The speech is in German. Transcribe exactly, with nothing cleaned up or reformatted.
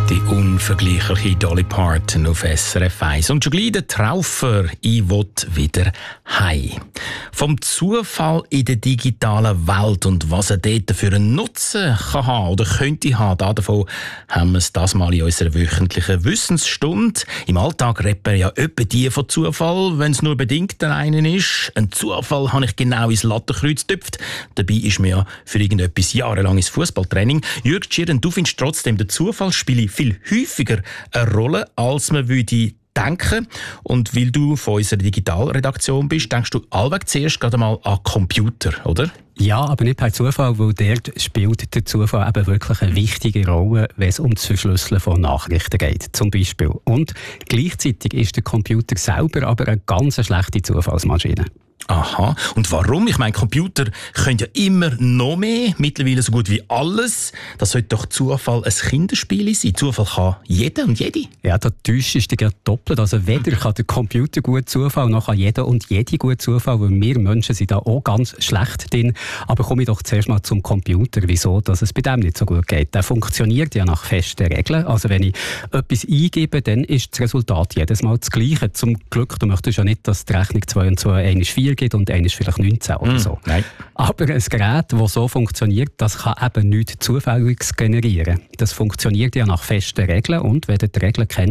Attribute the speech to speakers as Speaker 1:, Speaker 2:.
Speaker 1: Die unvergleichliche Dolly Parton auf S R F eins. Und schon gleich der Traufer, ich will wieder heim. Vom Zufall in der digitalen Welt und was er dort für einen Nutzen kann haben oder könnte haben, davon haben wir es das mal in unserer wöchentlichen Wissensstunde. Im Alltag redet man ja etwa die von Zufall, wenn es nur bedingt der einen ist. Ein Zufall habe ich genau ins Lattenkreuz getüpft. Dabei ist mir ja für irgendetwas jahrelanges Fußballtraining. Jürg Tschirren, du findest trotzdem, der Zufall spiele viel häufiger eine Rolle, als man würde denken. Und weil du von unserer Digitalredaktion bist, denkst du allweg zuerst gerade mal an Computer, oder?
Speaker 2: Ja, aber nicht per Zufall, weil dort spielt der Zufall eben wirklich eine wichtige Rolle, wenn es um das Verschlüsseln von Nachrichten geht, zum Beispiel. Und gleichzeitig ist der Computer selber aber eine ganz schlechte Zufallsmaschine.
Speaker 1: Aha. Und warum? Ich meine, Computer können ja immer noch mehr, mittlerweile so gut wie alles. Das sollte doch Zufall ein Kinderspiel sein. Zufall kann jeder und jede.
Speaker 2: Ja, da täuscht dich ja doppelt. Also weder kann der Computer gut Zufall, noch kann jeder und jede gut Zufall, weil wir Menschen sind da auch ganz schlecht drin. Aber komme ich doch zuerst mal zum Computer. Wieso, dass es bei dem nicht so gut geht? Der funktioniert ja nach festen Regeln. Also wenn ich etwas eingebe, dann ist das Resultat jedes Mal das Gleiche. Zum Glück, du möchtest ja nicht, dass die Rechnung zwei und zwei eins vier gibt und eines vielleicht neunzehn oder so. Mm,
Speaker 1: nein.
Speaker 2: Aber ein Gerät, das so funktioniert, das kann eben nichts Zufälliges generieren. Das funktioniert ja nach festen Regeln und wenn du die Regeln kennst,